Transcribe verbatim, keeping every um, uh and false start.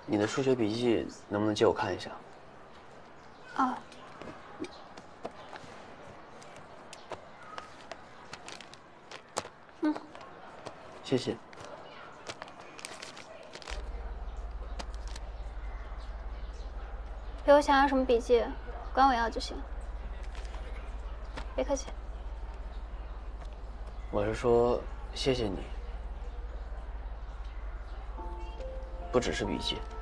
你的数学笔记能不能借我看一下？ 哦。嗯， 谢谢。 以后想要什么笔记，管我要就行。别客气。 我是说，谢谢你，不只是笔记。